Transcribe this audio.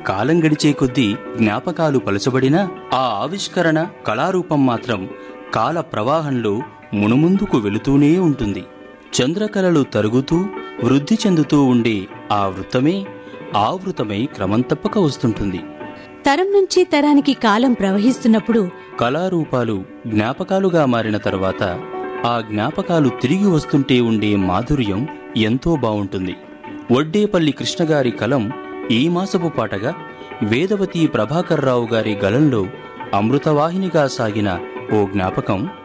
కాలం గడిచే కొద్దీ జ్ఞాపకాలు పలచబడినా ఆ ఆవిష్కరణ కళారూపం మాత్రం కాల ప్రవాహంలో మునుముందుకు వెళుతూనే ఉంటుంది. చంద్రకళలు తరుగుతూ వృద్ధి చెందుతూ ఉండే ఆ వృత్తమే ఆవృతమై క్రమం తప్పక వస్తుంటుంది. తరం నుంచి తరానికి కాలం ప్రవహిస్తున్నప్పుడు కళారూపాలు జ్ఞాపకాలుగా మారిన తరువాత ఆ జ్ఞాపకాలు తిరిగి వస్తుంటే ఉండే మాధుర్యం ఎంతో బావుంటుంది. వడ్డేపల్లి కృష్ణగారి కలం ఈ మాసపు పాటగా, వేదవతి ప్రభాకర్రావు గారి గళంలో అమృతవాహినిగా సాగిన ఓ జ్ఞాపకం